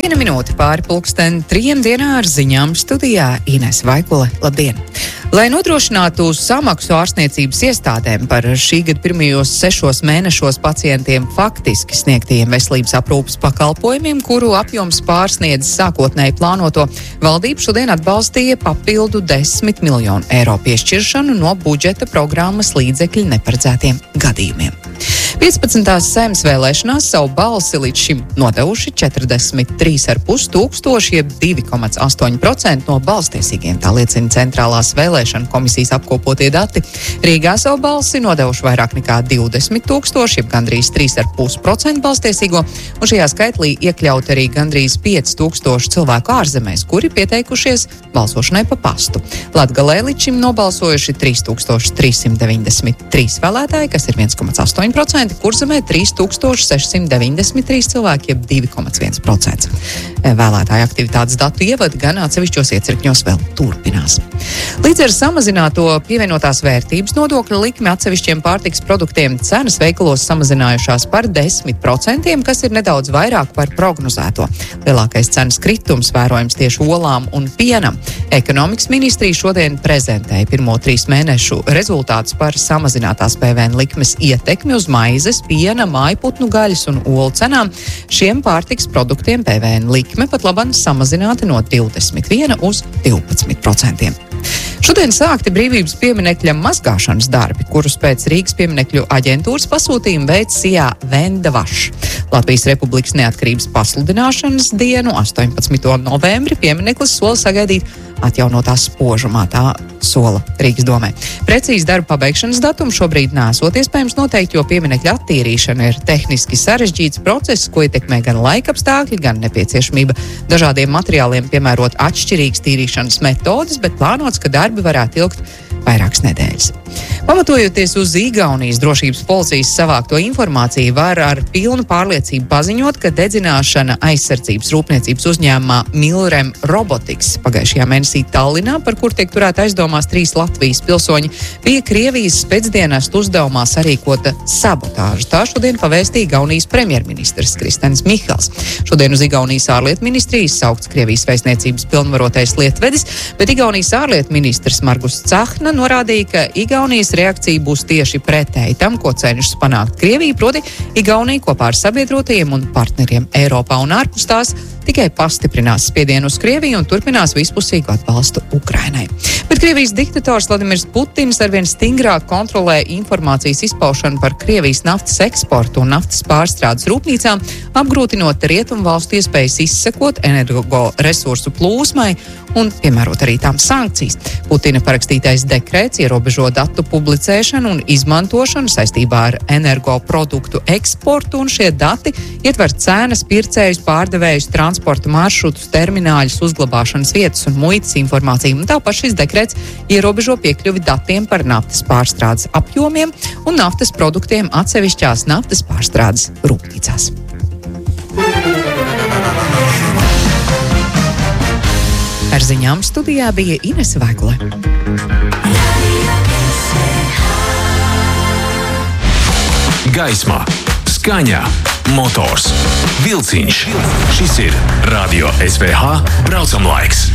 1 minūte pāri 2:03 dienā ar ziņām studijā Ines Vaikule. Labdien! Lai nodrošinātu samaksu ārstniecības iestādēm par šī gada pirmajos 6 mēnešos pacientiem faktiski sniegtajiem veselības aprūpes pakalpojumiem, kuru apjoms pārsniedz sākotnēji plānoto, valdība šodien atbalstīja papildu 10 miljonu eiro piešķiršanu no budžeta programmas līdzekļu neparedzētiem gadījumiem. 15. Saeimas vēlēšanās savu balsi līdz šim nodevuši 43,5 tūkstoši, jeb 2,8% no balstiesīgiem, tā liecina Centrālās vēlēšana komisijas apkopotie dati. Rīgā savu balsi nodevuši vairāk nekā 20 tūkstoši, jeb gandrīz 3,5% balstiesīgo, un šajā skaitlī iekļaut arī gandrīz 5 tūkstoši cilvēku ārzemēs, kuri pieteikušies balsošanai pa pastu. Latgalē līdz šim nobalsojuši 3393 vēlētāji, kas ir 1,8%, Kurzemē 3693 cilvēki, jeb 2,1%. Vēlētāju aktivitātes datu ievadi gan atsevišķos iecirkņos vēl turpinās. Līdz ar samazināto pievienotās vērtības nodokļa likmi atsevišķiem pārtikas produktiem cenas veikalos samazinājušās par 10%, kas ir nedaudz vairāk par prognozēto. Lielākais cenas kritums vērojams tieši olām un pienam. Ekonomikas ministrija šodien prezentēja pirmo 3 mēnešu rezultātus par samazinātās PVN likmes ietekmi uz maizes, piena, mājputnu gaļas un olu cenām. Šiem pārtikas produktiem PVN likme pat labāk samazināta no 21 uz 12%. Šodien sākti brīvības pieminekļa mazgāšanas darbi, kurus pēc Rīgas pieminekļu aģentūras pasūtījuma veids Sijā Vendavašs. Latvijas Republikas neatkarības pasludināšanas dienu, 18. novembri, piemineklis sola sagaidīt atjaunotā spožumā, tā sola Rīgas domē. Precīzi darba pabeigšanas datumu šobrīd nesot iespējams noteikt, jo pieminekļa attīrīšana ir tehniski sarežģīts process, ko ietekmē gan laikapstākļi, gan nepieciešamība dažādiem materiāliem piemērot atšķirīgas tīrīšanas metodes, bet plānots, ka darbi varētu ilgt vairākas nedēļas. Pamatojoties uz Igaunijas drošības policijas savākto informāciju, var ar pilnu pārliecību paziņot, ka dedzināšana aizsardzības rūpniecības uzņēmumā Milrem Robotics pagājušajā mēnesī Tallinā, par kur tiek turēta aizdomās 3 Latvijas pilsoņi, bija Krievijas specdienestu uzdevumā sarīkota sabotāža. Tā šodien pavēstīja Igaunijas premjerministrs Kristens Michals. Šodien uz Igaunijas ārlietu ministrijas saukts Krievijas vēstniecības pilnvarotais lietvedis, bet Igaunijas ārlietu ministrs Margus Cahna norādīja, ka Igaunijas reakcija būs tieši pretēji tam, ko cenšas panākt Krievija, proti Igaunija kopā ar sabiedrotajiem un partneriem Eiropā un ārpus tās tikai pastiprinās spiedienu uz Krieviju un turpinās vispusīgu atbalstu Ukrainai. Bet Krievijas diktators Vladimirs Putins arvien stingrāk kontrolē informācijas izpaušanu par Krievijas naftas eksportu un naftas pārstrādes rūpnīcām, apgrūtinot rietumu valstu iespējas izsekot energoresursu plūsmai un piemērot arī tām sankcijas. Putina parakstītais dekrēts ierobežo datu publicēšanu un izmantošanu saistībā ar energoproduktu eksportu, un šie dati ietver cenas, pircējus, pārdevējus, transporta maršrutus, termināļus, uzglabāšanas vietas un muitas informāciju. Un tāpat šis dekrets ierobežo piekļuvi datiem par naftas pārstrādes apjomiem un naftas produktiem atsevišķās naftas pārstrādes rūpnīcās. Ar ziņām studijā bija Ines Vaikule. Gaismā, skaņā, motors, vilciņš. Šis ir Radio SVH braucamlaiks.